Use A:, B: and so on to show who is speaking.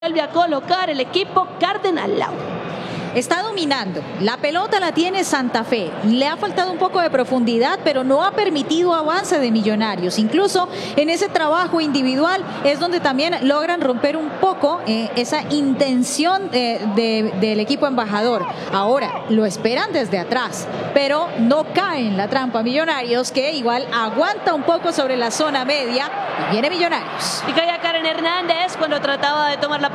A: Vuelve a colocar el equipo Cardenal.
B: Está dominando, la pelota la tiene Santa Fe, le ha faltado un poco de profundidad, pero no ha permitido avance de Millonarios. Incluso en ese trabajo individual es donde también logran romper un poco esa intención del equipo embajador. Ahora lo esperan desde atrás, pero no cae en la trampa Millonarios, que igual aguanta un poco sobre la zona media y viene Millonarios.
A: Y cae a Karen Hernández cuando trataba de tomar la